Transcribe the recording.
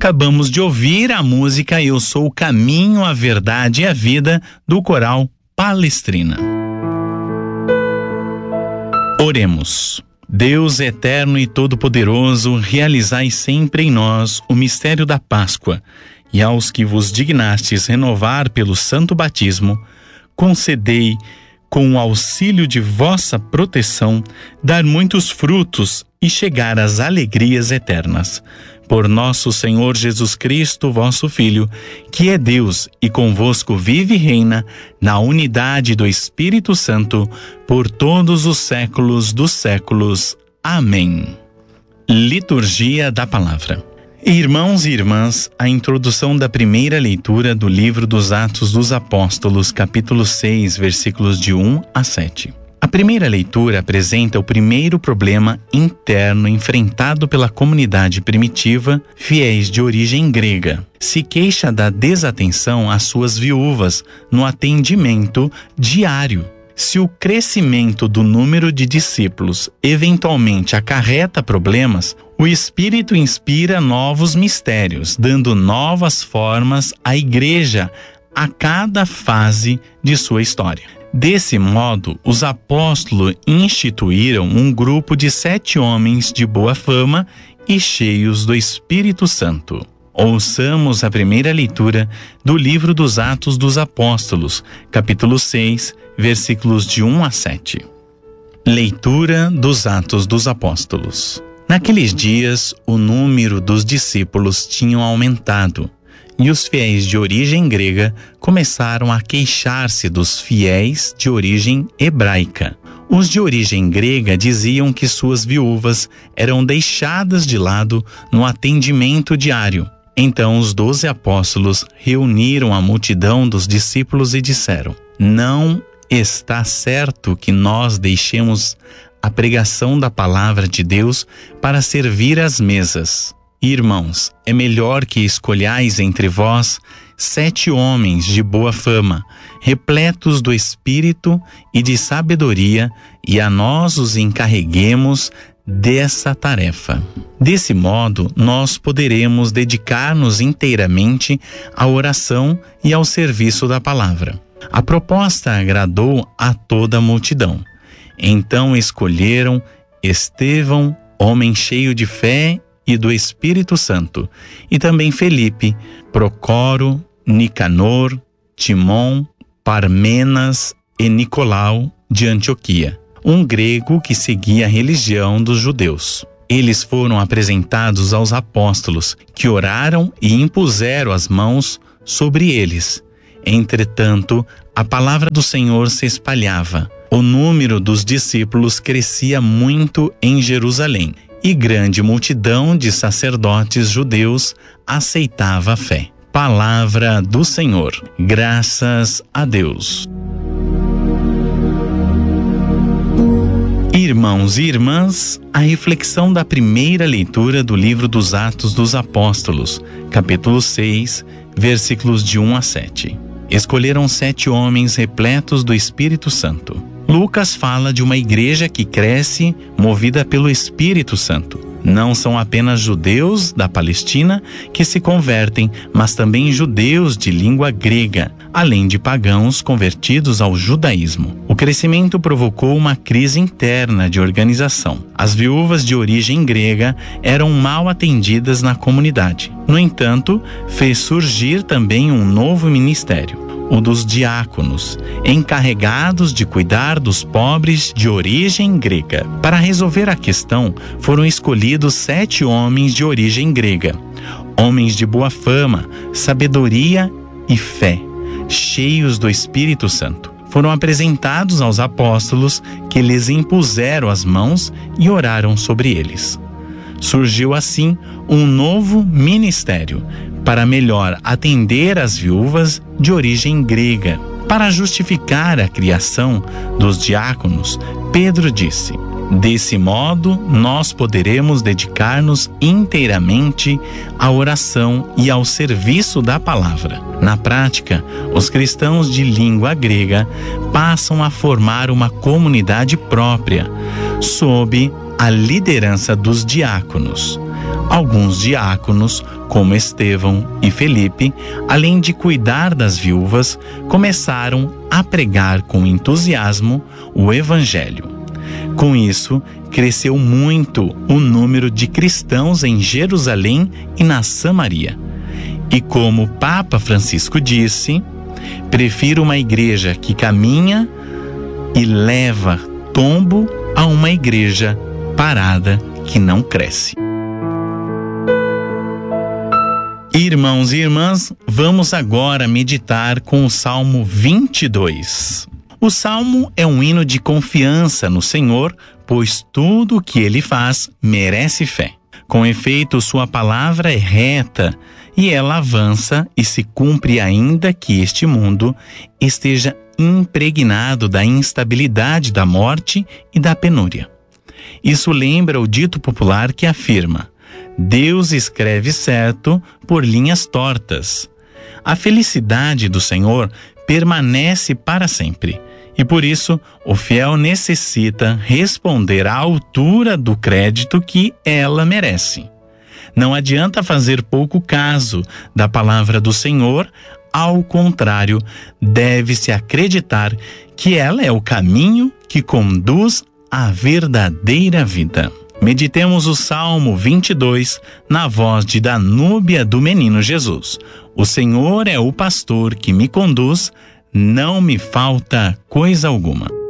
Acabamos de ouvir a música Eu Sou o Caminho, a Verdade e a Vida, do coral Palestrina. Oremos. Deus eterno e todo-poderoso, realizai sempre em nós o mistério da Páscoa, e aos que vos dignastes renovar pelo santo batismo, concedei, com o auxílio de vossa proteção, dar muitos frutos e chegar às alegrias eternas. Por nosso Senhor Jesus Cristo, vosso Filho, que é Deus e convosco vive e reina, na unidade do Espírito Santo, por todos os séculos dos séculos. Amém. Liturgia da Palavra. Irmãos e irmãs, a introdução da primeira leitura do livro dos Atos dos Apóstolos, capítulo 6, versículos de 1 a 7. A primeira leitura apresenta o primeiro problema interno enfrentado pela comunidade primitiva, fiéis de origem grega. Se queixa da desatenção às suas viúvas no atendimento diário. Se o crescimento do número de discípulos eventualmente acarreta problemas, o Espírito inspira novos mistérios, dando novas formas à igreja a cada fase de sua história. Desse modo, os apóstolos instituíram um grupo de 7 homens de boa fama e cheios do Espírito Santo. Ouçamos a primeira leitura do livro dos Atos dos Apóstolos, capítulo 6, versículos de 1 a 7. Leitura dos Atos dos Apóstolos. Naqueles dias, o número dos discípulos tinha aumentado, e os fiéis de origem grega começaram a queixar-se dos fiéis de origem hebraica. Os de origem grega diziam que suas viúvas eram deixadas de lado no atendimento diário. Então os 12 apóstolos reuniram a multidão dos discípulos e disseram: não está certo que nós deixemos a pregação da palavra de Deus para servir às mesas. Irmãos, é melhor que escolhais entre vós 7 homens de boa fama, repletos do Espírito e de sabedoria, e a nós os encarreguemos dessa tarefa. Desse modo, nós poderemos dedicar-nos inteiramente à oração e ao serviço da palavra. A proposta agradou a toda a multidão. Então escolheram Estevão, homem cheio de fé e do Espírito Santo, e também Felipe, Procoro, Nicanor, Timon, Parmenas e Nicolau de Antioquia, um grego que seguia a religião dos judeus. Eles foram apresentados aos apóstolos, que oraram e impuseram as mãos sobre eles. Entretanto, a palavra do Senhor se espalhava. O número dos discípulos crescia muito em Jerusalém, e grande multidão de sacerdotes judeus aceitava a fé. Palavra do Senhor. Graças a Deus. Irmãos e irmãs, a reflexão da primeira leitura do livro dos Atos dos Apóstolos, capítulo 6, versículos de 1 a 7. Escolheram 7 homens repletos do Espírito Santo. Lucas fala de uma igreja que cresce movida pelo Espírito Santo. Não são apenas judeus da Palestina que se convertem, mas também judeus de língua grega, além de pagãos convertidos ao judaísmo. O crescimento provocou uma crise interna de organização. As viúvas de origem grega eram mal atendidas na comunidade. No entanto, fez surgir também um novo ministério, o dos diáconos, encarregados de cuidar dos pobres de origem grega. Para resolver a questão, foram escolhidos 7 homens de origem grega, homens de boa fama, sabedoria e fé, cheios do Espírito Santo. Foram apresentados aos apóstolos, que lhes impuseram as mãos e oraram sobre eles. Surgiu assim um novo ministério, para melhor atender as viúvas de origem grega. Para justificar a criação dos diáconos, Pedro disse: desse modo, nós poderemos dedicar-nos inteiramente à oração e ao serviço da palavra. Na prática, os cristãos de língua grega passam a formar uma comunidade própria, sob a liderança dos diáconos. Alguns diáconos, como Estevão e Felipe, além de cuidar das viúvas, começaram a pregar com entusiasmo o Evangelho. Com isso, cresceu muito o número de cristãos em Jerusalém e na Samaria. E como o Papa Francisco disse, prefiro uma igreja que caminha e leva tombo a uma igreja parada que não cresce. Irmãos e irmãs, vamos agora meditar com o Salmo 22. O Salmo é um hino de confiança no Senhor, pois tudo o que ele faz merece fé. Com efeito, sua palavra é reta e ela avança e se cumpre ainda que este mundo esteja impregnado da instabilidade da morte e da penúria. Isso lembra o dito popular que afirma: Deus escreve certo por linhas tortas. A felicidade do Senhor permanece para sempre. E por isso, o fiel necessita responder à altura do crédito que ela merece. Não adianta fazer pouco caso da palavra do Senhor, ao contrário, deve-se acreditar que ela é o caminho que conduz à verdadeira vida. Meditemos o Salmo 22 na voz de Danúbia do Menino Jesus. O Senhor é o pastor que me conduz, não me falta coisa alguma.